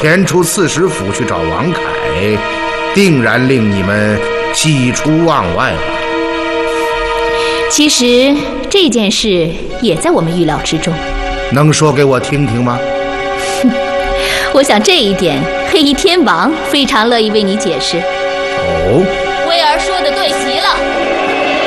前出刺史府去找王凯，定然令你们喜出望外吧。 其实这件事也在我们预料之中。 能说给我听听吗？ 我想这一点，黑衣天王非常乐意为你解释。 哦， 威儿说的对极了。